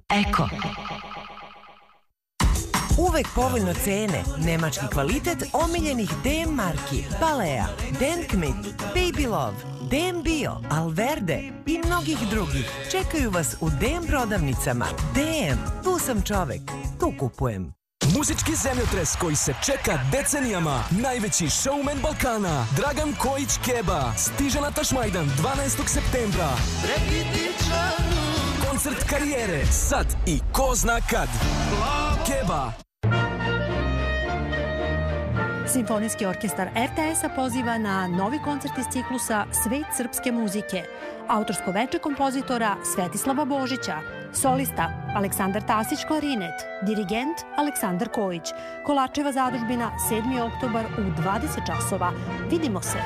Eko. Uvek povoljno cene, nemački kvalitet omiljenih DM marki, Balea, Dan Kmit, Baby Love, DM Bio, Alverde i mnogih drugih. Čekaju vas u DM prodavnicama. DM, tu sam čovek, tu kupujem. Muzički zemljotres koji se čeka decenijama. Najveći showman Balkana, Dragan Kojić Keba, stiže na Tašmajdan 12. septembra. Koncert karijere, sad i ko zna kad. Keba. Simfonijski orkestar RTS-a poziva na novi koncert iz ciklusa Svet srpske muzike. Autorsko veče kompozitora Svetislava Božića. Solista Aleksandar Tasić klarinet, dirigent Aleksandar Kojić. Kolačeva zadužbina 7. oktobar u 20 časova. Vidimo se.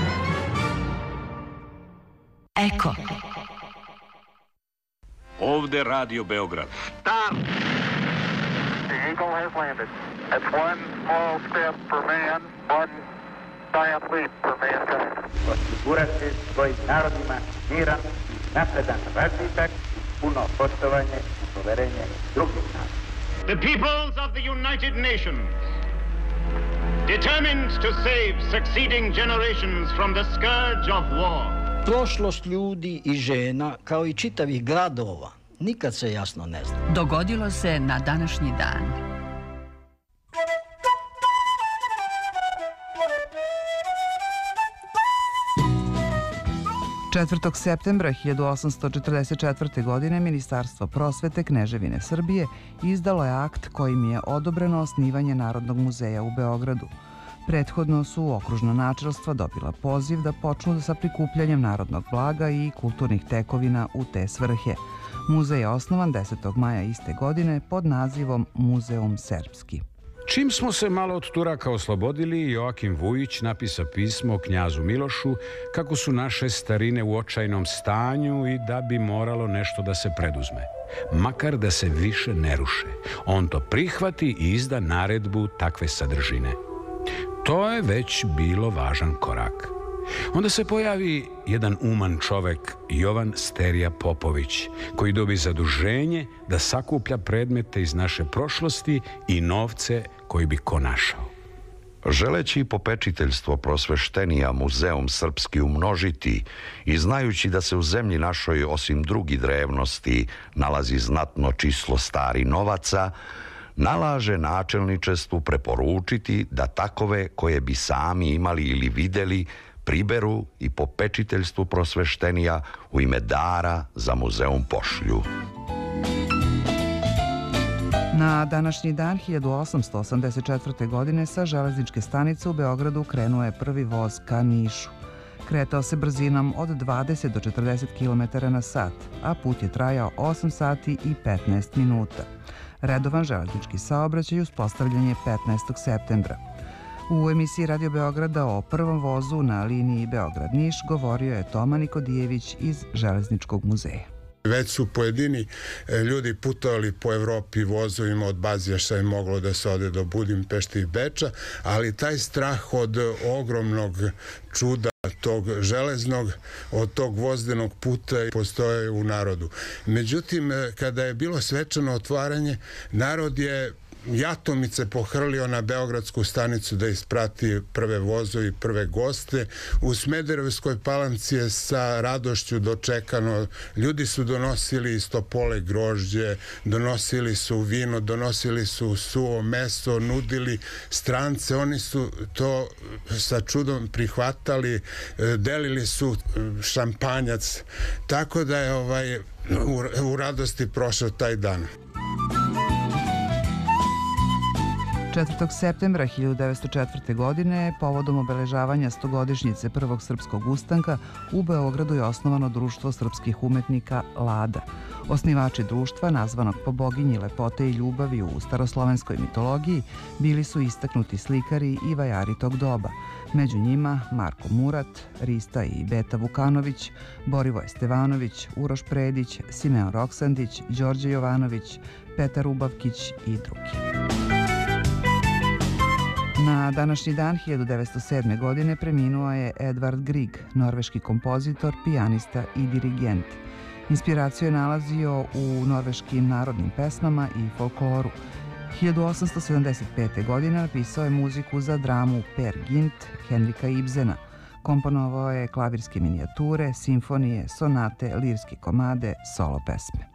Eko. Ovde Radio Beograd. Stop! The Eagle has landed. That's one small step for man, one giant leap for mankind. Osigurati svojim narodima miran, napredan razvitak, puno poštovanje i poverenje drugih naroda. The peoples of the United Nations, determined to save succeeding generations from the scourge of war. Prošlost ljudi i žena, kao i čitavih gradova, nikad se jasno ne zna. Dogodilo se na današnji dan. 4. septembra 1844. godine Ministarstvo prosvete Kneževine Srbije izdalo je akt kojim je odobreno osnivanje Narodnog muzeja u Beogradu. Prethodno su okružna načelstva dobila poziv da počnu sa prikupljanjem narodnog blaga i kulturnih tekovina u te svrhe. Muzej je osnovan 10. maja iste godine pod nazivom Muzeum Serbski. Čim smo se malo od Turaka oslobodili, Joakim Vujić napisa pismo knjazu Milošu kako su naše starine u očajnom stanju i da bi moralo nešto da se preduzme. Makar da se više ne ruše. On to prihvati i izda naredbu takve sadržine. To je već bilo važan korak. Onda se pojavi jedan uman čovek, Jovan Sterija Popović, koji dobi zaduženje da sakuplja predmete iz naše prošlosti i novce koji bi ko našao. Želeći popečiteljstvo prosveštenija Muzeum Srpski umnožiti i znajući da se u zemlji našoj osim drugi drevnosti nalazi znatno číslo stari novaca, nalaže načelničestvu preporučiti da takove koje bi sami imali ili videli priberu i popečiteljstvu prosveštenija u ime dara za muzeum pošlju. Na današnji dan 1884. godine sa železničke stanice u Beogradu krenuo je prvi voz ka Nišu. Kretao se brzinom od 20 do 40 km na sat, a put je trajao 8 sati i 15 minuta. Redovan železnički saobraćaj uspostavljen je 15. septembra. U emisiji Radio Beograda o prvom vozu na liniji Beograd-Niš govorio je Toma Nikodijević iz Železničkog muzeja. Već su pojedini ljudi putovali po Evropi vozovima od Bazijaša je moglo da se ode do Budimpešte i Beča, ali taj strah od ogromnog čuda tog železnog, od tog vozdenog puta postoje u narodu. Međutim, kada je bilo svečano otvaranje, narod je jatomice pohrlio na Beogradsku stanicu da isprati prve vozovi, prve goste. U Smederevskoj Palanci je sa radošću dočekano. Ljudi su donosili iz Topole grožđe, donosili su vino, donosili su suvo meso, nudili strance. Oni su to sa čudom prihvatali, delili su šampanjac. Tako da je u radosti prošao taj dan. 4. septembra 1904. godine, povodom obeležavanja 100-godišnjice Prvog srpskog ustanka, u Beogradu je osnovano Društvo srpskih umetnika Lada. Osnivači društva, nazvanog po boginji lepote i ljubavi u staroslovenskoj mitologiji, bili su istaknuti slikari i vajari tog doba. Među njima Marko Murat, Rista i Beta Vukanović, Borivoje Stevanović, Uroš Predić, Simeon Roksandić, Đorđe Jovanović, Petar Ubavkić i drugi. Na današnji dan 1907. godine preminuo je Edvard Grieg, norveški kompozitor, pijanista i dirigent. Inspiraciju je nalazio u norveškim narodnim pesmama i folkloru. 1875. godine napisao je muziku za dramu Per Gynt Henrika Ibsena. Komponovao je klavirske minijature, simfonije, sonate, lirske komade, solo pesme.